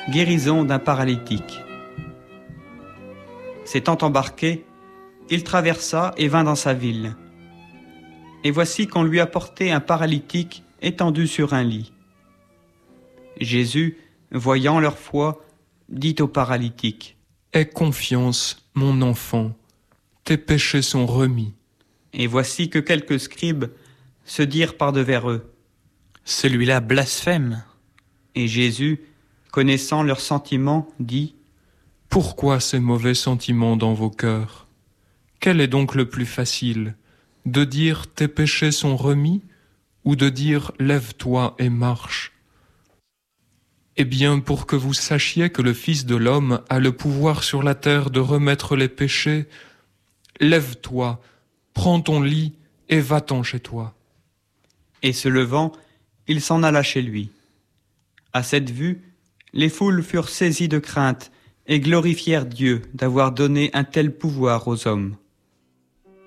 Guérison d'un paralytique. S'étant embarqué, il traversa et vint dans sa ville. Et voici qu'on lui apportait un paralytique étendu sur un lit. Jésus, voyant leur foi, dit au paralytique : « Aie confiance, mon enfant, tes péchés sont remis. » Et voici que quelques scribes se dirent par-devers eux : « Celui-là blasphème. » Et Jésus, connaissant leurs sentiments, dit : « Pourquoi ces mauvais sentiments dans vos cœurs ? Quel est donc le plus facile, de dire tes péchés sont remis ou de dire lève-toi et marche ? Eh bien, pour que vous sachiez que le Fils de l'homme a le pouvoir sur la terre de remettre les péchés, lève-toi, prends ton lit et va-t'en chez toi. » Et se levant, il s'en alla chez lui. À cette vue, les foules furent saisies de crainte et glorifièrent Dieu d'avoir donné un tel pouvoir aux hommes.